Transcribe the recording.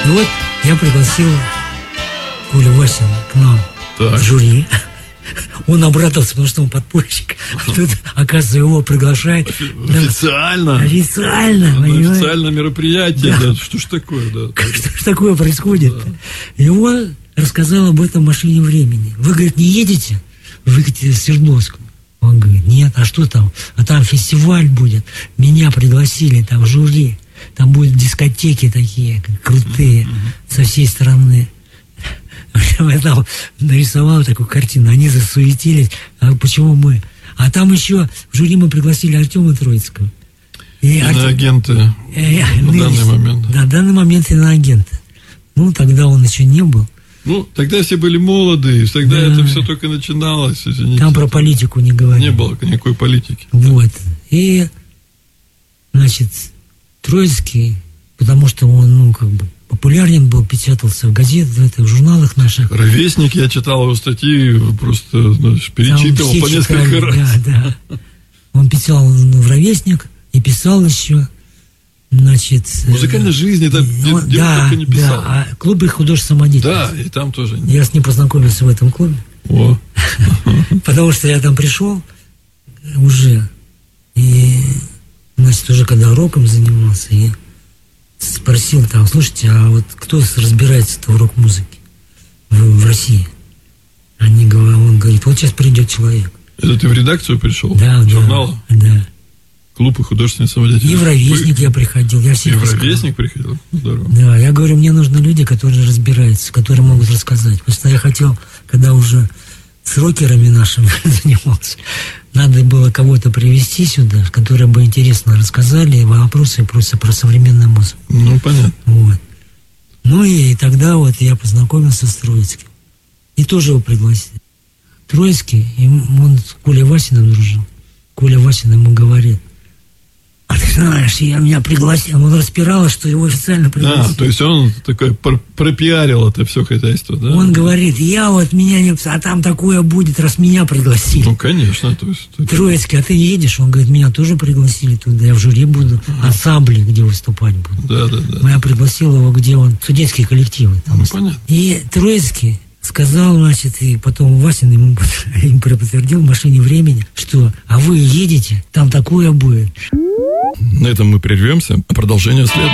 И вот я пригласил Колю Васина к нам в жюри. Он обрадовался, потому что он подпольщик. А тут, оказывается, его приглашают. Официально. Официальное мероприятие. Да. Что ж такое, да. Что ж такое происходит? Да. И он рассказал об этом в машине времени. Вы, говорит, не едете? Вы едете в Свердловск. Он говорит, нет, а что там? А там фестиваль будет. Меня пригласили там в жюри. Там будут дискотеки такие, крутые, со всей страны. Я там нарисовал такую картину. Они засуетились. А почему мы? А там еще в жюри мы пригласили Артема Троицкого. Иноагенты на данный момент. Да, в данный момент иноагенты. Ну, тогда он еще не был. Ну, тогда все были молодые, тогда это все только начиналось. Извините. Там про политику не говорили. Не было никакой политики. Вот. И, значит, Троицкий, потому что он, популярен был, печатался в газетах, в журналах наших. «Ровесник», я читал его статьи, просто, перечитывал по несколько раз. Да. Он писал в «Ровесник» и писал еще. Значит, «Музыкальная жизнь» это только не писал. Да, а клубы художественной самодеятельности. Да, и там тоже. Я с ним познакомился в этом клубе. О. Потому что я там пришел уже, и, значит, уже когда роком занимался, и спросил там, слушайте, а вот кто разбирается-то в рок-музыке в России? Он говорит, вот сейчас придет человек. Это ты в редакцию пришел? Да, журнала? Да. Клуб и художественной самодеятельности. И в «Ровесник» я приходил. И в «Ровесник» приходил? Здорово. Да, я говорю, мне нужны люди, которые разбираются, которые могут рассказать. Потому что я хотел, когда уже с рокерами нашими занимался, надо было кого-то привести сюда, которые бы интересно рассказали вопросы просто про современную музыку. Ну, понятно. Вот. Ну и тогда вот я познакомился с Троицким. И тоже его пригласили. Троицкий, он с Колей Васиным дружил. Коля Васин ему говорит, а ты знаешь, меня пригласил. Он распирал, что его официально пригласили. То есть он такой пропиарил это все хозяйство, да? Он говорит, меня не... А там такое будет, раз меня пригласили. Ну, конечно. То есть, Троицкий, а ты едешь? Он говорит, меня тоже пригласили туда. Я в жюри буду, ансамбле, где выступать буду. Да. Я пригласил его, где он, студенческие коллективы. Там. Ну, понятно. И Троицкий сказал, значит, и потом Васин ему подтвердил в машине времени, что, а вы едете, там такое будет. На этом мы прервемся, а продолжение следует.